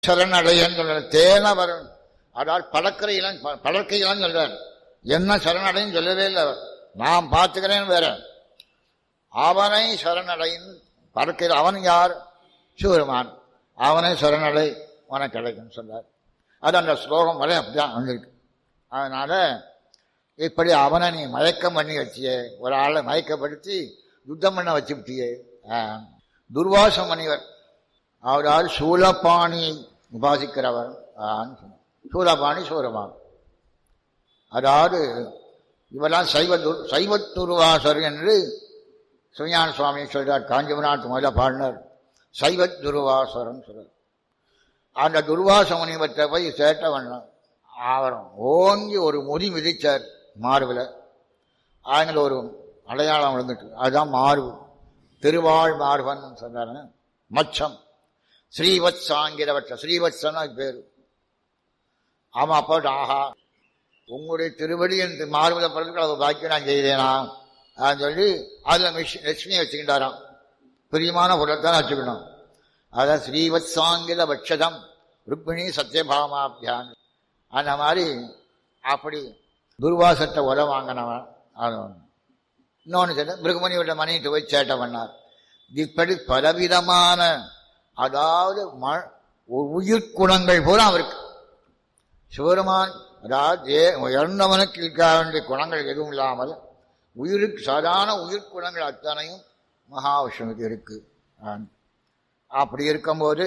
சரணடையன்னு சொல்ற தேனவர், அதாவது படற்கையிலாம் சொல்றார். என்ன சரணடைன்னு சொல்லவே இல்லை அவர். நான் பார்த்துக்கிறேன் வேற. அவனை சரணடையின் படற்கையில். அவன் யார்? சிவருமான். அவனை சரணடை உனக்கு கிடைக்கும் சொல்றார். அது அந்த ஸ்லோகம் வரை அப்படிதான் வந்திருக்கு. அதனால இப்படி அவனை நீ மயக்கம் பண்ணி வச்சியே, ஒரு ஆளை மயக்கப்படுத்தி யுத்தம் பண்ண வச்சு விட்டியே. துர்வாச முனிவர் அவரால் சூலபாணியை உபாசிக்கிறவர். சூலபாணி சூரமான். அதாவது இவெல்லாம் சைவ துர்வாசர் என்று சிவஞான சுவாமி சொல்றார். காஞ்சிபுரநாத் முதல பாடினார். சைவ துர்வாசரம் சொல்றார். அந்த துர்வாச முனிவற்றை போய் சேட்ட பண்ணார். அவர் ஓங்கி ஒரு முடி மிதிச்சார் மார்பில். ஆங்கில ஒரு அடையாளம் விழுந்துட்டு, அதுதான் மார்பு. திருவாழ் மார்பன் சொன்னார். மச்சம் ஸ்ரீவத் சாங்கிரவற்ற, ஸ்ரீவத்சன்னா பேரு. ஆமா, அப்போட்டு ஆஹா உங்களுடைய திருவடி என்று மார்புல பிறகு அதை பாக்கி நான் செய்தேனா அப்படின்னு சொல்லி அதுல லட்சுமியை வச்சுக்கிட்டாராம். பிரியமான பொருளைத்தான் வச்சுக்கணும். அதான் ஸ்ரீவத் சாங்கில பட்சதம் ருக்மிணி சத்யபாமாபியான். அந்த மாதிரி அப்படி துர்வாசத்தை உர வாங்கினவன். இன்னொன்று சொல்ல, மிருகமணியோட மணிட்டு போய் சேட்டை பண்ணார். இப்படி பலவிதமான, அதாவது உயிர்குணங்கள் பூரா அவருக்கு. சிவருமான் அதாவது உயர்ந்தவனுக்கு இருக்க வேண்டிய குணங்கள் எதுவும் இல்லாமல் உயிருக்கு சாதாரண உயிர்குணங்கள் அத்தனையும் மகாவிஷ்ணுவுக்கு இருக்கு. அப்படி இருக்கும்போது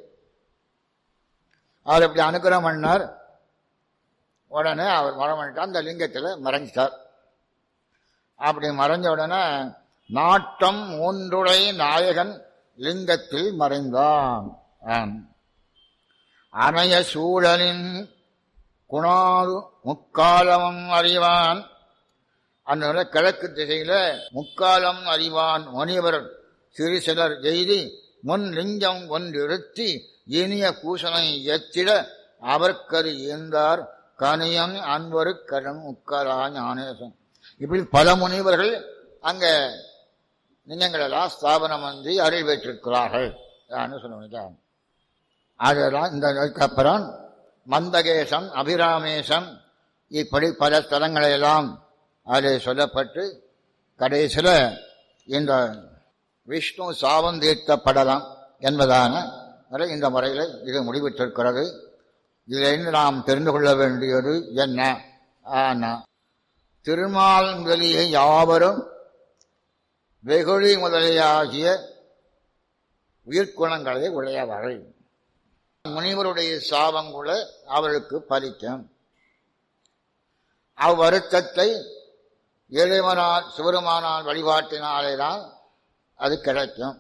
அவர் அப்படி அனுகிரகம் பண்ணார். உடனே அவர் மரம் பண்ணிட்டார். அந்த லிங்கத்தில் மறைஞ்சிட்டார். அப்படி மறைஞ்ச உடனே நாட்டம் மூன்றுடை நாயகன் லிங்கத்தில் மறைந்தான். அணைய சூழலின் குணாது முக்காலமும் அறிவான். அந்த கிழக்கு திசையில முக்காலம் அறிவான் முனிவர் சிறு சிலர் எய்தி முன் லிங்கம் ஒன்றிருத்தி இனிய பூசனை எத்திட அவர்கரு ஈந்தார் கனியம் அன்பரு கடன் உக்கரா ஞானேசன். இப்படி பல முனிவர்கள் அங்க லிங்கங்களெல்லாம் ஸ்தாபனம் வந்து அருள் பெற்றிருக்கிறார்கள் சொல்லுவாங்க. அதெல்லாம் இந்த அப்புறம் மந்தகேசம், அபிராமேசம், இப்படி பல ஸ்தலங்களெல்லாம் அது சொல்லப்பட்டு கடைசியில் இந்த விஷ்ணு சாபம் தீர்த்தப்படலாம் என்பதான இந்த முறையில் இது முடிவிட்டிருக்கிறது. இதிலிருந்து நாம் தெரிந்து கொள்ள வேண்டியது என்ன? திருமால்வெளியை யாவரும் வெகுளி முதலியாகிய உயிர்குணங்களை உடையவர்கள். முனிவருடைய சாபம் கூட அவர்களுக்கு பலிக்கும். அவ்வருத்தத்தை இறைவனால் சிவருமானால் வழிபாட்டினாலேதான் அது கிடைக்கும்.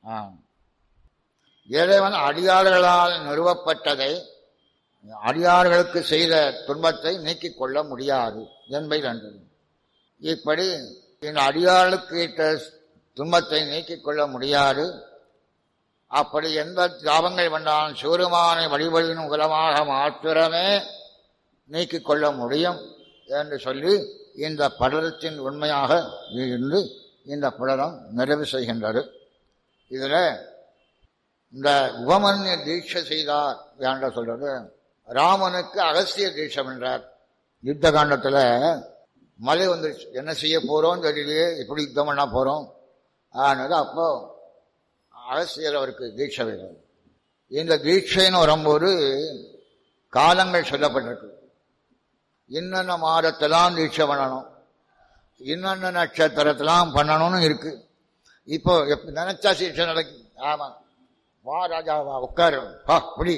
இறைவன் அடியார்களால் நிறுவப்பட்டதை அடியார்களுக்கு செய்த துன்பத்தை நீக்கிக் கொள்ள முடியாது என்பது. இப்படி இந்த அடியார்களுக்கு ஈட்ட துன்பத்தை நீக்கிக் கொள்ள முடியாது. அப்படி எந்த தாபங்கள் வந்தாலும் சிவருமானை வழிபடியின் மூலமாக மாத்திரமே நீக்கிக் கொள்ள முடியும் என்று சொல்லி இந்த படலத்தின் உண்மையாக இருந்து இந்த படலம் நிறைவு செய்கின்றது. இதில் இந்த உபமன்ய தீட்சை செய்தார் என்ற சொல்றது, ராமனுக்கு அகஸ்திய தீட்சை என்றார். யுத்த காண்டத்தில் மலை வந்துருச்சு, என்ன செய்ய போறோம் தெரியலையே, எப்படி யுத்தம் பண்ண போறோம் ஆனது. அப்போ அகஸ்தியர் அவருக்கு தீட்சை வேணும். இந்த தீட்சைன்னு வரும்போது காலங்கள் சொல்லப்பட்டிருக்கு. இன்னென்ன மாதத்தெல்லாம் தீட்சை பண்ணணும், இன்னென்ன நட்சத்திரத்தெல்லாம் பண்ணணும்னு இருக்கு. இப்போ நினைச்சா தீட்சை நடக்கும். ஆமா, வா ராஜாவா உட்காரு, புடி.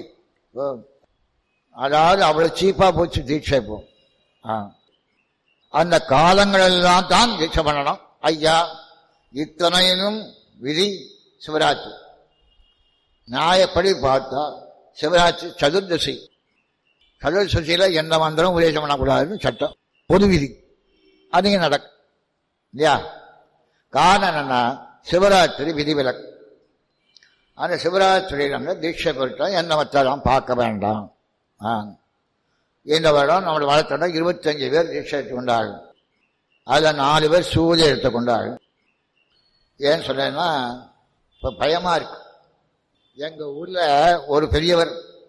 அதாவது அவ்வளவு சீப்பா போச்சு தீட்சை. இப்போ அந்த காலங்கள் எல்லாம் தான் தீட்சை பண்ணணும். ஐயா, இத்தனையிலும் விதி சிவராத்திரி. நியாயப்படி பார்த்தா சிவராத்திரி சதுர்தசி. சதுர்தசியில எந்த மந்திரம் உபதேசம் பண்ணக்கூடாதுன்னு சட்டம், பொது விதி. அது நடக்கும் இல்லையா? காரணம் என்னன்னா, சிவராத்திரி விதிவிலக்கு. அந்த சிவராத்திரியில தீட்சை பெற்றா என்ன மற்றெல்லாம் பார்க்க வேண்டாம். இந்த வருடம் நம்மளோட வளர்த்தோட 25 பேர் தீட்சை எடுத்துக்கொண்டார்கள். அதில் 4 பேர் சூரிய எடுத்துக்கொண்டார்கள். ஏன்னு சொல்றேன்னா, இப்போ பயமா இருக்கு. எங்க ஊர்ல ஒரு பெரியவர்